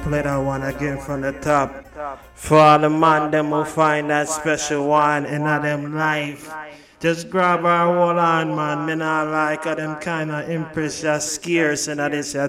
play that one again from the top. For all the man them who find that special one in them life. Just grab our whole on, man. Me not like them kind of impress, just scarce, and that is